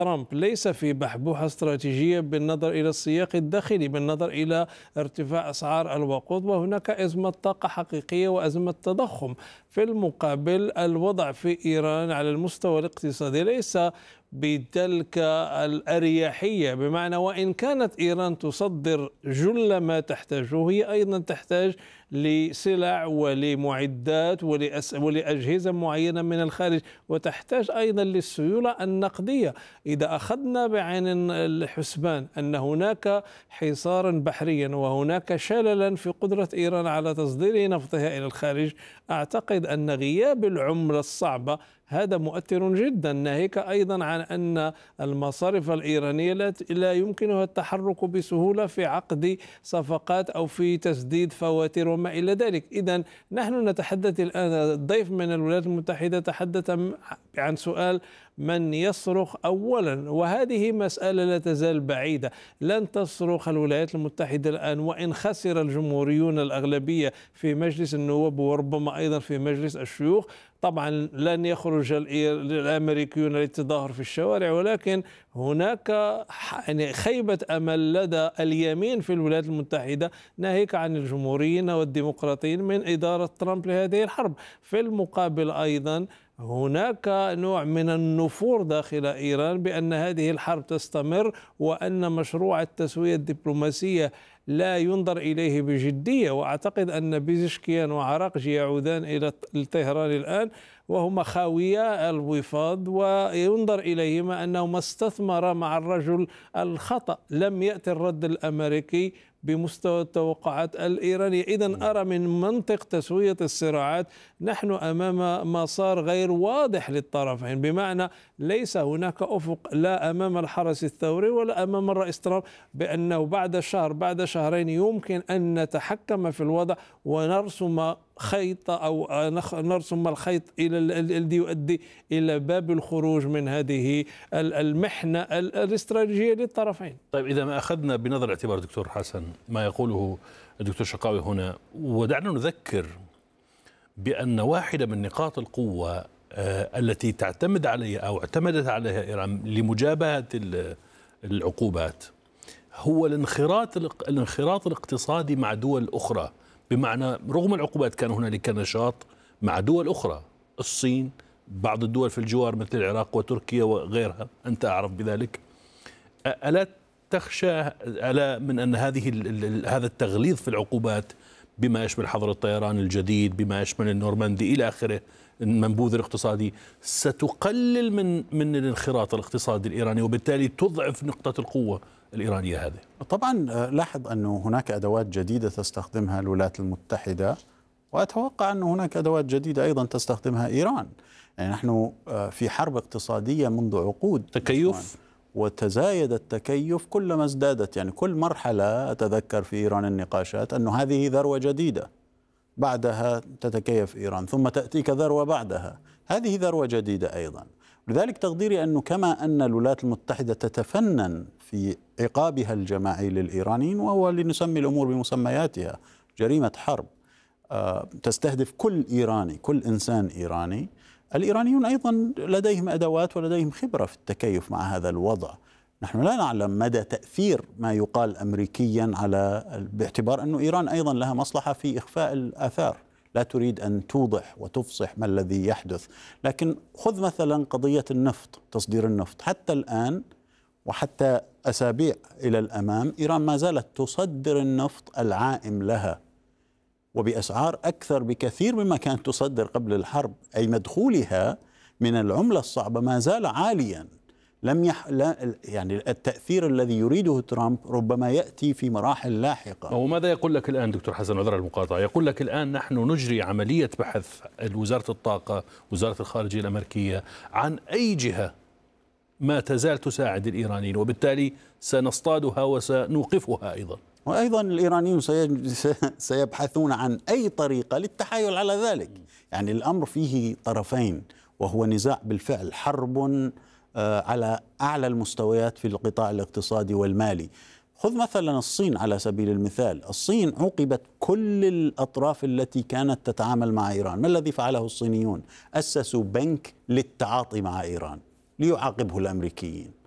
ترامب ليس في بحبوحة استراتيجية بالنظر إلى السياق الداخلي، بالنظر إلى ارتفاع أسعار الوقود، وهناك أزمة طاقة حقيقية وأزمة تضخم. في المقابل الوضع في إيران على المستوى الاقتصادي ليس بتلك الأريحية، بمعنى وإن كانت إيران تصدر جل ما تحتاجه، هي أيضا تحتاج لسلع ولمعدات ولأجهزة معينة من الخارج، وتحتاج أيضا للسيولة النقدية. إذا أخذنا بعين الحسبان أن هناك حصارا بحريا وهناك شللا في قدرة إيران على تصدير نفطها إلى الخارج، أعتقد أن غياب العملة الصعبة هذا مؤثر جدا، ناهيك أيضا عن أن المصارف الإيرانية لا يمكنها التحرك بسهولة في عقد صفقات أو في تسديد فواتير وما إلى ذلك. إذن نحن نتحدث الآن، الضيف من الولايات المتحدة تحدث عن سؤال من يصرخ أولا، وهذه مسألة لا تزال بعيدة. لن تصرخ الولايات المتحدة الآن، وإن خسر الجمهوريون الأغلبية في مجلس النواب وربما أيضا في مجلس الشيوخ. طبعا لن يخرج الأمريكيون للتظاهر في الشوارع، ولكن هناك يعني خيبة أمل لدى اليمين في الولايات المتحدة، ناهيك عن الجمهوريين والديمقراطيين، من إدارة ترامب لهذه الحرب. في المقابل أيضا هناك نوع من النفور داخل إيران بأن هذه الحرب تستمر، وأن مشروع التسوية الدبلوماسية لا ينظر إليه بجدية. وأعتقد أن بيزشكيان وعراقجي يعودان إلى طهران الآن وهما خاويا الوفاض، وينظر إليهما أنهما استثمرا مع الرجل الخطأ. لم يأتي الرد الأمريكي بمستوى التوقعات الإيرانية. إذن أرى من منطق تسوية الصراعات نحن أمام مسار غير واضح للطرفين، بمعنى ليس هناك أفق لا أمام الحرس الثوري ولا أمام الرئيس ترامب بأنه بعد شهر بعد شهرين يمكن أن نتحكم في الوضع ونرسم خيط أو نرسم الخيط الذي يؤدي إلى باب الخروج من هذه المحنة الاستراتيجية للطرفين. طيب، إذا ما أخذنا بنظر الاعتبار دكتور حسن ما يقوله الدكتور شقاوي هنا، ودعنا نذكر بأن واحدة من نقاط القوة التي تعتمد عليها أو اعتمدت عليها إيران لمجابهة العقوبات هو الانخراط الاقتصادي مع دول أخرى. بمعنى رغم العقوبات كان هنالك نشاط مع دول أخرى، الصين، بعض الدول في الجوار مثل العراق وتركيا وغيرها، أنت أعرف بذلك. ألا تخشى من أن هذا التغليظ في العقوبات بما يشمل حظر الطيران الجديد، بما يشمل النورماندي إلى آخره، المنبوذ الاقتصادي، ستقلل من الانخراط الاقتصادي الإيراني وبالتالي تضعف نقطة القوة الإيرانية هذه؟ طبعا لاحظ أنه هناك أدوات جديدة تستخدمها الولايات المتحدة، وأتوقع أن هناك أدوات جديدة أيضا تستخدمها إيران. يعني نحن في حرب اقتصادية منذ عقود، تكيف، وتزايد التكيف كلما ازدادت. يعني كل مرحلة أتذكر في إيران النقاشات أنه هذه ذروة جديدة، بعدها تتكيف إيران، ثم تأتيك ذروة بعدها، هذه ذروة جديدة أيضا. لذلك تقديري أنه كما أن الولايات المتحدة تتفنن في عقابها الجماعي للإيرانيين، وهو لنسمي الأمور بمسمياتها، جريمة حرب تستهدف كل إيراني، كل إنسان إيراني، الإيرانيون أيضا لديهم أدوات ولديهم خبرة في التكيف مع هذا الوضع. نحن لا نعلم مدى تأثير ما يقال أمريكيا باعتبار أن إيران أيضا لها مصلحة في إخفاء الآثار، لا تريد أن توضح وتفصح ما الذي يحدث. لكن خذ مثلا قضية النفط، تصدير النفط، حتى الآن وحتى أسابيع إلى الأمام إيران ما زالت تصدر النفط العائم لها وبأسعار أكثر بكثير مما كانت تصدر قبل الحرب، أي مدخولها من العملة الصعبة ما زال عاليا. يعني التأثير الذي يريده ترامب ربما يأتي في مراحل لاحقة. وماذا يقول لك الآن دكتور حسن، عذر المقاطعة، يقول لك الآن نحن نجري عملية بحث وزارة الطاقة وزارة الخارجية الأمريكية عن أي جهة ما تزال تساعد الإيرانيين، وبالتالي سنصطادها وسنوقفها أيضا. وأيضا الإيرانيون سيبحثون عن أي طريقة للتحايل على ذلك. يعني الأمر فيه طرفين، وهو نزاع بالفعل، حرب على أعلى المستويات في القطاع الاقتصادي والمالي. خذ مثلا الصين على سبيل المثال، الصين عوقبت كل الأطراف التي كانت تتعامل مع إيران. ما الذي فعله الصينيون؟ أسسوا بنك للتعاطي مع إيران ليعاقبه الأمريكيين.